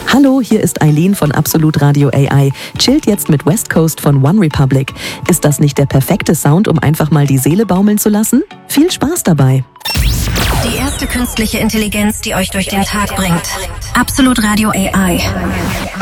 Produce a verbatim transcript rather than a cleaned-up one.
Hallo, hier ist Eileen von Absolut Radio A I. Chillt jetzt mit West Coast von One Republic. Ist das nicht der perfekte Sound, um einfach mal die Seele baumeln zu lassen? Viel Spaß dabei. Die erste künstliche Intelligenz, die euch durch den Tag bringt. Absolut Radio A I.